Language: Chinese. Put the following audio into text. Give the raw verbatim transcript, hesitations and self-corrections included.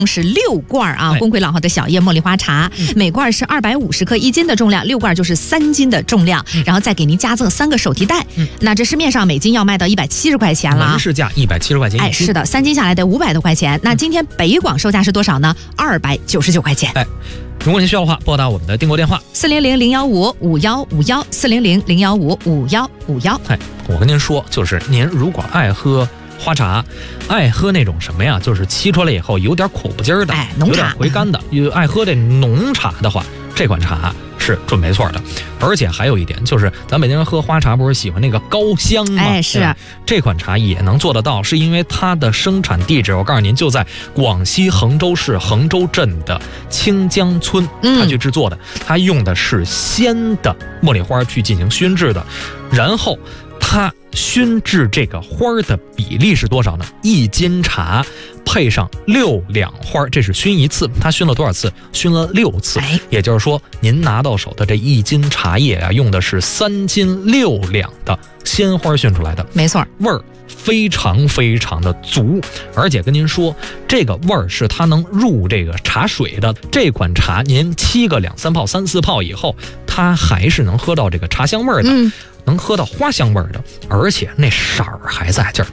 是六罐啊， 哎公魁老号的小叶茉莉花茶， 嗯、 每罐是二百五十克，一斤的重量，六罐就是三斤的重量， 嗯、 然后再给您加赠三个手提袋。 嗯、 那这市面上每斤要卖到一百七十块钱了啊， 门市价一百七十块钱一斤。 哎，是的，三斤下来得五百多块钱。那今天北广售价是多少呢？二百九十九块钱。 哎，如果您需要的话，拨打我们的订购电话四零零零幺五五幺五幺四零零零幺五五幺五幺。 哎，我跟您说，就是您如果爱喝花茶，爱喝那种什么呀，就是沏出来以后有点苦不劲儿的， 哎，浓茶， 有点回甘的，有爱喝这浓茶的话，这款茶是准没错的。而且还有一点就是，咱北京人喝花茶不是喜欢那个高香吗？ 哎，是。 这款茶也能做得到，是因为它的生产地址，我告诉您，就在广西衡州市衡州镇的清江村，它去制作的。嗯、它用的是鲜的茉莉花去进行熏制的，然后它熏制这个花的比例是多少呢？一斤茶配上六两花，这是熏一次。它熏了多少次？熏了六次。 哎、 也就是说，您拿到手的这一斤茶叶啊，用的是三斤六两的鲜花熏出来的。 没错， 味儿非常非常的足，而且跟您说，这个味儿是它能入这个茶水的。这款茶您沏个两三泡、三四泡以后，它还是能喝到这个茶香味儿的。嗯，能喝到花香味儿的，而且那色儿还在劲儿。